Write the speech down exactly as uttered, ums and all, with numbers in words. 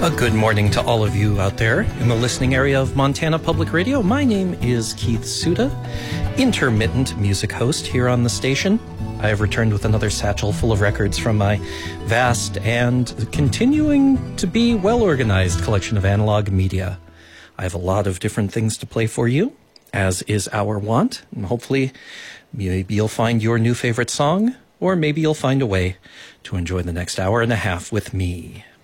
A good morning to all of you out there in the listening area of Montana Public Radio. My name is Keith Suda, intermittent music host here on the station. I have returned with another satchel full of records from my vast and continuing to be well-organized collection of analog media. I have a lot of different things to play for you, as is our wont, and hopefully maybe you'll find your new favorite song, or maybe you'll find a way to enjoy the next hour and a half with me.